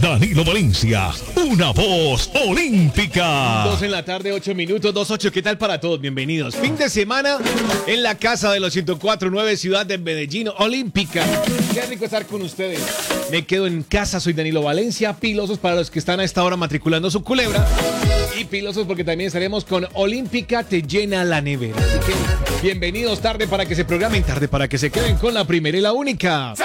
Danilo Valencia, una voz olímpica. 2 en la tarde, 8 minutos, 2:08. ¿Qué tal para todos? Bienvenidos. Fin de semana en la casa de los 104.9, ciudad de Medellín, olímpica. Qué rico estar con ustedes. Me quedo en casa, soy Danilo Valencia. Pilosos para los que están a esta hora matriculando su culebra. Y pilosos porque también estaremos con Olímpica te llena la nevera. Así que bienvenidos, tarde para que se programen, tarde para que se queden con la primera y la única.